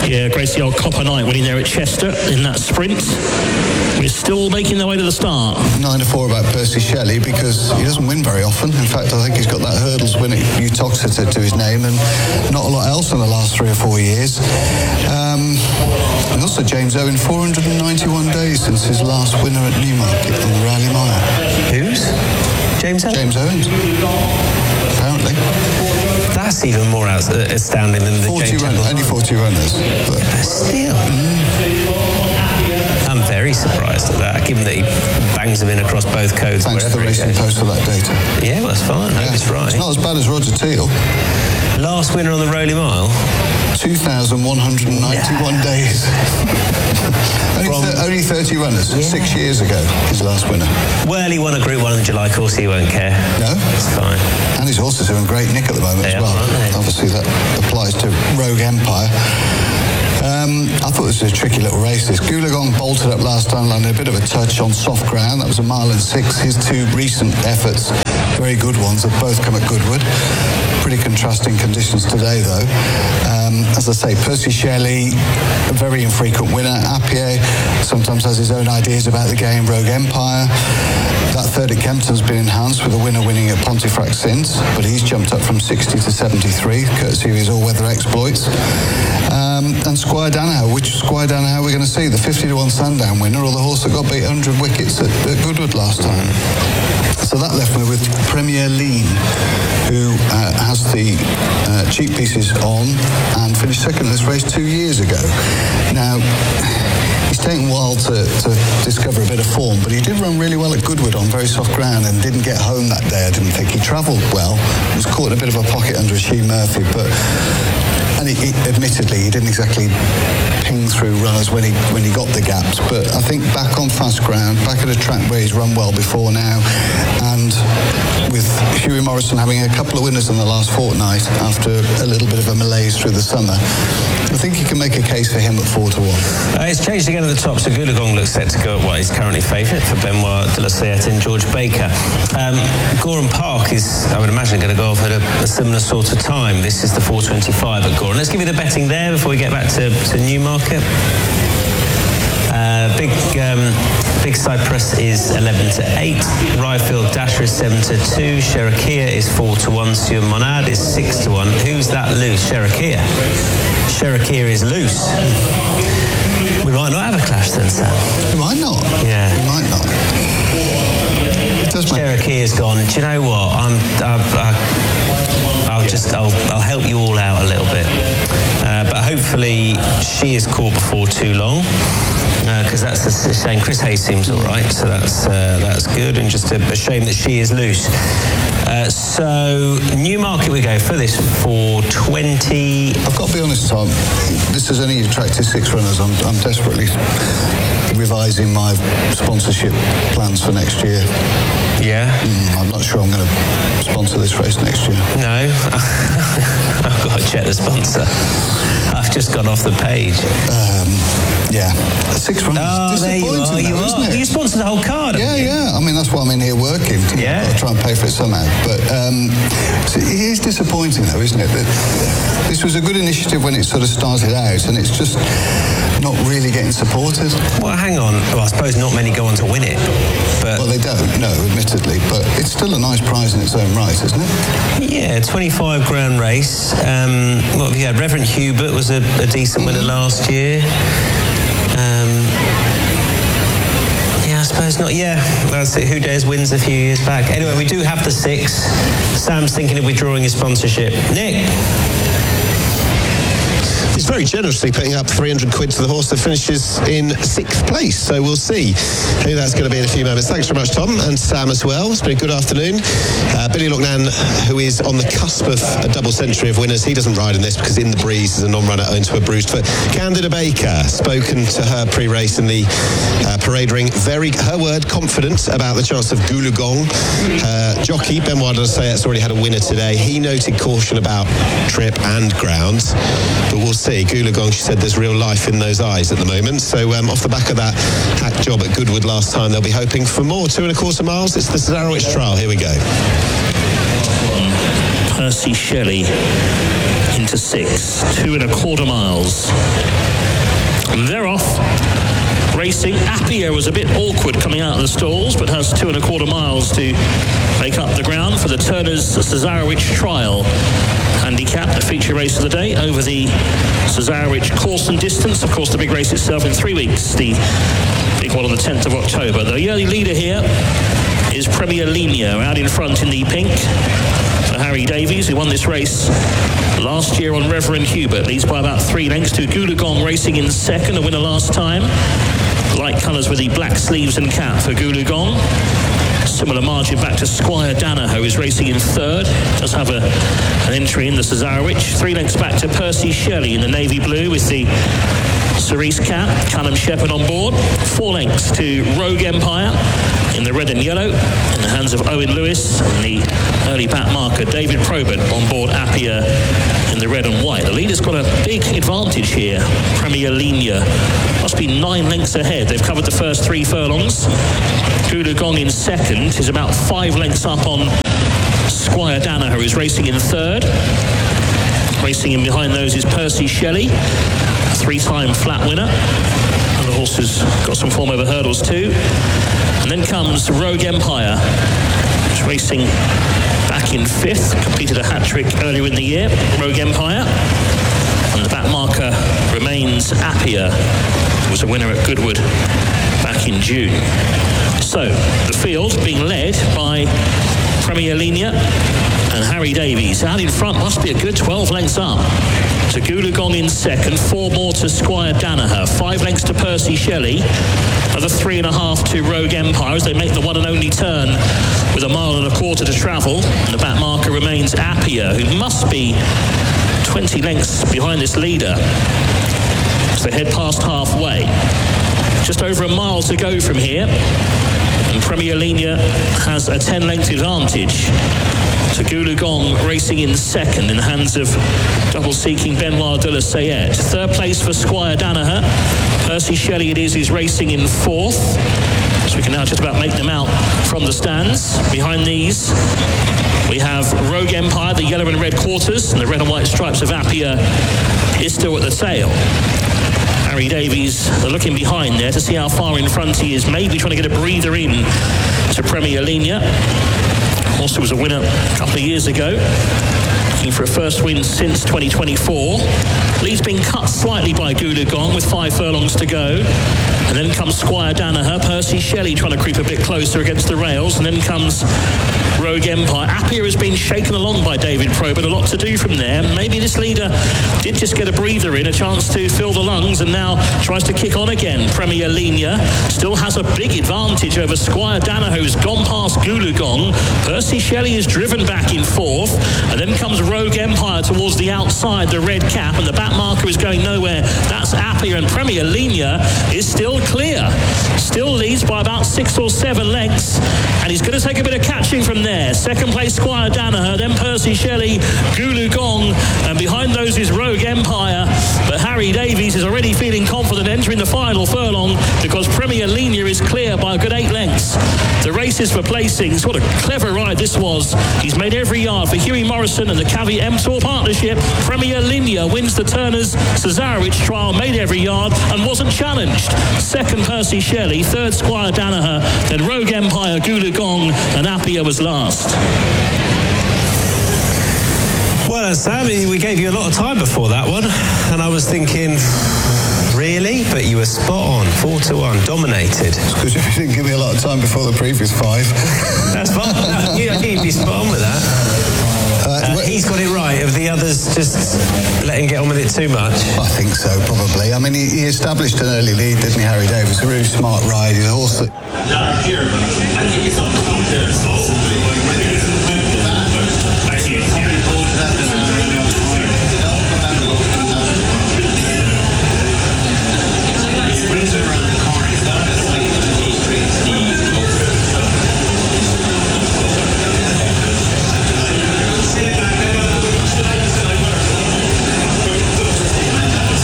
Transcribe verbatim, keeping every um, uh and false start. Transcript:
Yeah, Gracie old Copper Knight winning there at Chester in that sprint. We're still making their way to the start. Nine to four about Percy Shelley because he doesn't win very often. In fact, I think he's got that hurdles win at Uttoxeter to his name and not a lot else in the last three or four years. Um, and also James Owen, four hundred ninety-one days since his last winner at Newmarket on the Rally Mile. Who's? James Owen? James Owens. Apparently. That's even more out- astounding than the forty James runners, Temple. only forty runners. But Still. Mm. I'm very surprised at that, given that he bangs them in across both codes. Thanks to the he Racing goes. Post for that data. Yeah, well, that's fine. I Yeah. hope it's right. It's not as bad as Roger Teal. Last winner on the Rowley Mile? two thousand one hundred ninety-one yeah. days. only, From, th- only thirty runners. Yeah. Six years ago, his last winner. Well, he won a Group one in July course, he won't care. No? It's fine. And his horses are in great nick at the moment they as well. Are, Obviously, that applies to Rogue Empire. Um, I thought this was a tricky little race. This Goolagong bolted up last time, landed a bit of a touch on soft ground. That was a mile and six. His two recent efforts, very good ones, have both come at Goodwood. Pretty contrasting conditions today, though. Um, as I say, Percy Shelley, a very infrequent winner. Appier sometimes has his own ideas about the game. Rogue Empire. That third at Kempton's been enhanced with a winner winning at Pontefract since, but he's jumped up from sixty to seventy-three, courtesy of his all-weather exploits. Um, and Squire Danaher, which Squire Danaher we're going to see, the fifty to one Sandown winner, or the horse that got beat one hundred wickets at, at Goodwood last time. So that left me with Premier Lean, who uh, has the uh, cheap pieces on and finished second in this race two years ago. Now, he's taken a while to, to discover a bit of form, but he did run really well at Goodwood on very soft ground and didn't get home that day, I didn't think. He travelled well, was caught in a bit of a pocket under Shee Murphy, but... And he, he, admittedly, he didn't exactly ping through runners when he when he got the gaps. But I think back on fast ground, back at a track where he's run well before now, and with Hughie Morrison having a couple of winners in the last fortnight after a little bit of a malaise through the summer, I think you can make a case for him at four to one. Uh, it's changed again at the top, so Goolagong looks set to go at what is currently favourite for Benoit de la Sayette and George Baker. Um, Gorham Park is, I would imagine, going to go off at a, a similar sort of time. This is the four twenty-five at Gorham. Let's give you the betting there before we get back to, to Newmarket. Uh, big um, Big Cypress is eleven to eight. Ryefield Dasher is seven to two. Sherakia is four to one. Sur Monad is six to one. Who's that loose? Sherakia. Sherakia is loose. We might not have a clash then, Sam. We might not. Yeah. We might not. Sherakia's gone. Do you know what? I'm. I, I, I'll just. I'll. I'll help you all out a little bit. Uh, but hopefully she is caught before too long. Because uh, that's a shame. Chris Hayes seems all right, so that's uh, that's good, and just a, a shame that she is loose. Uh, so Newmarket we go for this four twenty. I've got to be honest, Tom. This has only attracted six runners. I'm, I'm desperately revising my sponsorship plans for next year. Yeah. Mm, I'm not sure I'm going to sponsor this race next year. No, I've got to check the sponsor. I've just gone off the page. Um, yeah, six runners. Oh, there you are. You, though, are. you sponsored the whole card. Yeah, yeah. I mean, that's why I'm in here working. To, yeah. I've got to try and pay for it somehow. But um, so it is disappointing, though, isn't it? That this was a good initiative when it sort of started out, and it's just not really getting supported. Well, hang on. Well, I suppose not many go on to win it. But well, they don't. No, admittedly, but it's still a nice prize in its own right, isn't it? Yeah, twenty-five grand race. Um, what have you had? Reverend Hubert was a, a decent winner last year. Um, yeah, I suppose not. Yeah, that's it. Who Dares wins a few years back. Anyway, we do have the six. Sam's thinking of withdrawing his sponsorship. Nick? He's very generously putting up three hundred quid to the horse that finishes in sixth place. So we'll see who that's going to be in a few moments. Thanks very much, Tom, and Sam as well. It's been a good afternoon. Uh, Billy Loughnane, who is on the cusp of a double century of winners, he doesn't ride in this because In the Breeze is a non-runner owned to a bruised foot. Candida Baker, spoken to her pre-race in the uh, parade ring. Very, her word, confident about the chance of Goolagong. Uh, jockey, Benoit de la Sayette's already had a winner today. He noted caution about trip and ground, but we'll see. Goolagong, she said there's real life in those eyes at the moment. So um, off the back of that hack job at Goodwood last time, they'll be hoping for more. Two and a quarter miles. It's the Zarowitz trial. Here we go. Percy Shelley. into six, two and a quarter miles. And they're off. Racing. Appia was a bit awkward coming out of the stalls, but has two and a quarter miles to make up the ground for the Turners Cesarewitch Trial handicap, the feature race of the day over the Cesarewitch course and distance. Of course, the big race itself in three weeks, the big one on the tenth of October. The early leader here is Premier Linea, out in front in the pink. For Harry Davies, who won this race last year on Reverend Hubert, leads by about three lengths to Goolagong racing in second, a winner last time. Light colours with the black sleeves and cap for Goolagong. Similar margin back to Squire Danaher, who's racing in third. Does have a, an entry in the Cesarewitch. Three lengths back to Percy Shelley in the navy blue with the Cerise cap. Callum Shepherd on board. Four lengths to Rogue Empire in the red and yellow in the hands of Owen Lewis. And the early back marker, David Probert, on board Appia in the red and white. The leader's got a big advantage here. Premier Linea must be nine lengths ahead. They've covered the first three furlongs. Goolagong in second is about five lengths up on Squire Danaher, who's racing in third. Racing in behind those is Percy Shelley, a three-time flat winner. And the horse has got some form over hurdles too. And then comes Rogue Empire, who's racing back in fifth, completed a hat-trick earlier in the year, Rogue Empire. And the back marker remains Appia, who was a winner at Goodwood back in June. So, the field being led by Premier Linea and Harry Davies. Out in front must be a good twelve lengths up to Goolagong in second, four more to Squire Danaher, five lengths to Percy Shelley, another three and a half to Rogue Empire as they make the one and only turn with a mile and a quarter to travel. And the back marker remains Appia, who must be twenty lengths behind this leader as they head past halfway. Just over a mile to go from here, and Premier Linea has a ten length advantage to Goolagong racing in second in the hands of double-seeking Benoit de la Sayette. Third place for Squire Danaher. Percy Shelley it is, who's racing in fourth. So we can now just about make them out from the stands. Behind these, we have Rogue Empire, the yellow and red quarters, and the red and white stripes of Appia is still at the tail. Harry Davies looking behind there to see how far in front he is, maybe trying to get a breather in to Premier Linea. Also was a winner a couple of years ago, looking for a first win since twenty twenty-four. Lead's been cut slightly by Goolagong with five furlongs to go. And then comes Squire Danaher, Percy Shelley trying to creep a bit closer against the rails, and then comes Rogue Empire. Appia has been shaken along by David Probert, a lot to do from there. Maybe this leader did just get a breather in, a chance to fill the lungs, and now tries to kick on again. Premier Linea still has a big advantage over Squire Danaher, who's gone past Goolagong. Percy Shelley is driven back in fourth, and then comes Rogue Empire towards the outside, the red cap, and the back marker is going nowhere. That's Appia, and Premier Linea is still clear. Still leads by about six or seven lengths, and he's going to take a bit of catching from there. Second place Squire Danaher, then Percy Shelley, Goolagong, and behind those is Rogue Empire. But Harry Davies is already feeling confident entering the final furlong because Premier Linea is clear by a good eight lengths. The race is for placings. What a clever ride this was. He's made every yard for Hughie Morrison and the Cavi Emtor partnership. Premier Linea wins the Turners Cesarewitch trial, made every yard and wasn't challenged. Second Percy Shelley, third Squire Danaher, then Rogue Empire, Goolagong, and Appia was last. Well, Sam, we gave you a lot of time before that one, and I was thinking, really? But you were spot on, four to one, dominated. Because if you didn't give me a lot of time before the previous five. That's fine. No, you, you'd be spot on with that. Uh, uh, he's got it right. Have the others just let him get on with it too much? I think so, probably. I mean, he, he established an early lead, didn't he, Harry Davies? A really smart ride. He's a horse that...